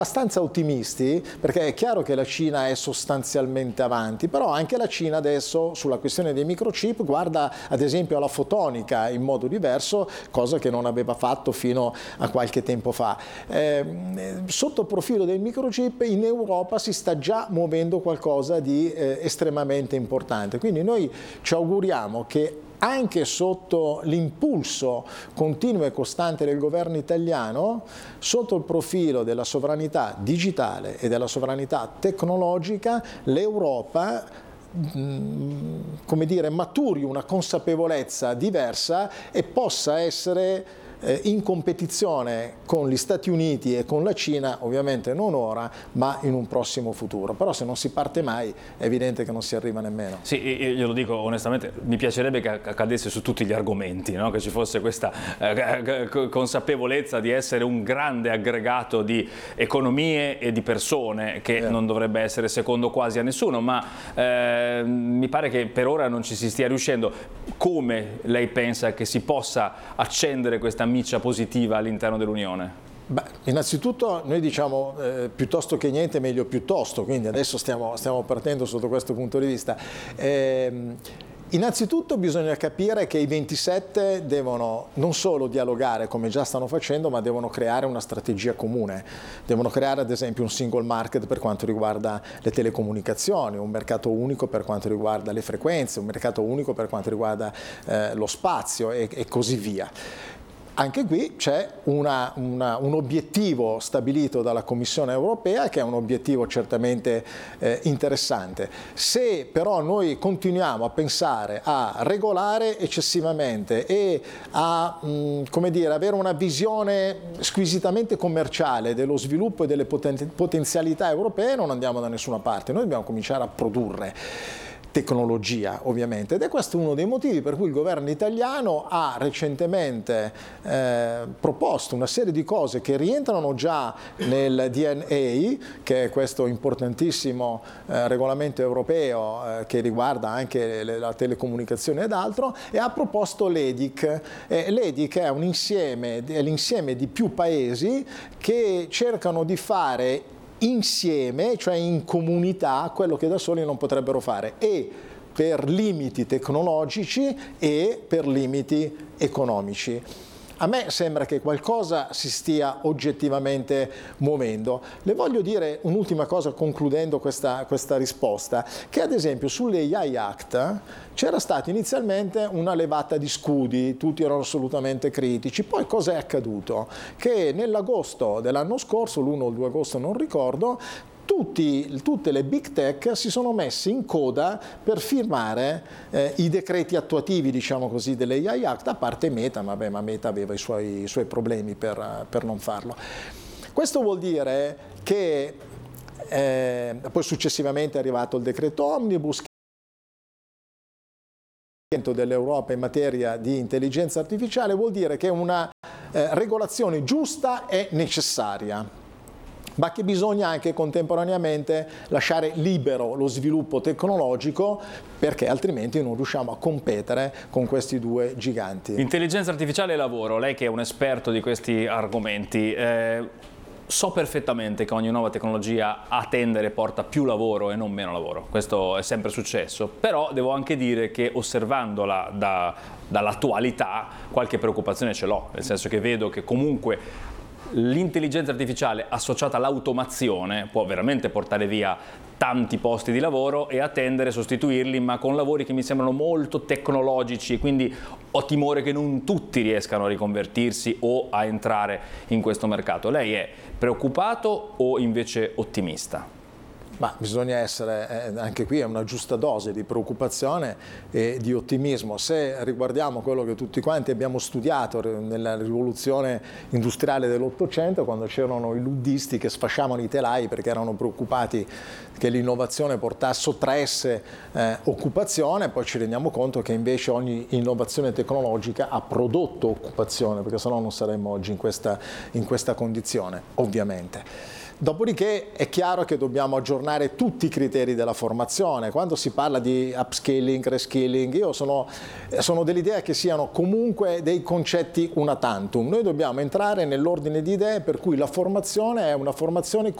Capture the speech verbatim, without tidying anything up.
abbastanza ottimisti, perché è chiaro che la Cina è sostanzialmente avanti, però anche la Cina adesso sulla questione dei microchip guarda ad esempio alla fotonica in modo diverso, cosa che non aveva fatto fino a qualche tempo fa. Eh, sotto il profilo del microchip in Europa si sta già muovendo qualcosa di eh, estremamente importante, quindi noi ci auguriamo che anche sotto l'impulso continuo e costante del governo italiano, sotto il profilo della sovranità digitale e della sovranità tecnologica, l'Europa, come dire, maturi una consapevolezza diversa e possa essere in competizione con gli Stati Uniti e con la Cina, ovviamente non ora, ma in un prossimo futuro. Però se non si parte mai è evidente che non si arriva nemmeno. Sì, io lo dico onestamente, mi piacerebbe che accadesse su tutti gli argomenti, no? Che ci fosse questa eh, consapevolezza di essere un grande aggregato di economie e di persone che eh. non dovrebbe essere secondo quasi a nessuno, ma eh, mi pare che per ora non ci si stia riuscendo. Come lei pensa che si possa accendere questa miccia positiva all'interno dell'Unione? Beh, innanzitutto noi diciamo eh, piuttosto che niente meglio piuttosto, quindi adesso stiamo, stiamo partendo sotto questo punto di vista. Eh, innanzitutto bisogna capire che i ventisette devono non solo dialogare come già stanno facendo, ma devono creare una strategia comune, devono creare ad esempio un single market per quanto riguarda le telecomunicazioni, un mercato unico per quanto riguarda le frequenze, un mercato unico per quanto riguarda eh, lo spazio e, e così via. Anche qui c'è una, una, un obiettivo stabilito dalla Commissione europea che è un obiettivo certamente eh, interessante. Se però noi continuiamo a pensare a regolare eccessivamente e a mh, come dire, avere una visione squisitamente commerciale dello sviluppo e delle poten- potenzialità europee, non andiamo da nessuna parte. Noi dobbiamo cominciare a produrre tecnologia, ovviamente, ed è questo uno dei motivi per cui il governo italiano ha recentemente eh, proposto una serie di cose che rientrano già nel D N A, che è questo importantissimo eh, regolamento europeo eh, che riguarda anche le, la telecomunicazione ed altro, e ha proposto l'E D I C. Eh, L'E D I C è un insieme, è l'insieme di più paesi che cercano di fare insieme, cioè in comunità, quello che da soli non potrebbero fare, e per limiti tecnologici e per limiti economici. A me sembra che qualcosa si stia oggettivamente muovendo. Le voglio dire un'ultima cosa concludendo questa, questa risposta, che ad esempio sull'A I Act c'era stata inizialmente una levata di scudi, tutti erano assolutamente critici, poi cosa è accaduto? Che nell'agosto dell'anno scorso, l'primo o il due agosto non ricordo, Tutti, tutte le big tech si sono messe in coda per firmare eh, i decreti attuativi, diciamo così, dell'A I Act, a parte Meta, ma, beh, ma Meta aveva i suoi, i suoi problemi per, per non farlo. Questo vuol dire che eh, poi successivamente è arrivato il decreto Omnibus dell'Europa in materia di intelligenza artificiale, vuol dire che una eh, regolazione giusta è necessaria, ma che bisogna anche contemporaneamente lasciare libero lo sviluppo tecnologico, perché altrimenti non riusciamo a competere con questi due giganti. Intelligenza artificiale e lavoro, lei che è un esperto di questi argomenti, eh, so perfettamente che ogni nuova tecnologia a tendere porta più lavoro e non meno lavoro, questo è sempre successo, però devo anche dire che osservandola da, dall'attualità qualche preoccupazione ce l'ho, nel senso che vedo che comunque l'intelligenza artificiale associata all'automazione può veramente portare via tanti posti di lavoro e a tendere a sostituirli, ma con lavori che mi sembrano molto tecnologici, e quindi ho timore che non tutti riescano a riconvertirsi o a entrare in questo mercato. Lei è preoccupato o invece ottimista? Ma bisogna essere, eh, anche qui è una giusta dose di preoccupazione e di ottimismo. Se riguardiamo quello che tutti quanti abbiamo studiato nella rivoluzione industriale dell'Ottocento, quando c'erano i luddisti che sfasciavano i telai perché erano preoccupati che l'innovazione portasse, sottraesse eh, occupazione, poi ci rendiamo conto che invece ogni innovazione tecnologica ha prodotto occupazione, perché sennò non saremmo oggi in questa, in questa condizione, ovviamente. Dopodiché è chiaro che dobbiamo aggiornare tutti i criteri della formazione. Quando si parla di upskilling, reskilling, io sono, sono dell'idea che siano comunque dei concetti una tantum. Noi dobbiamo entrare nell'ordine di idee per cui la formazione è una formazione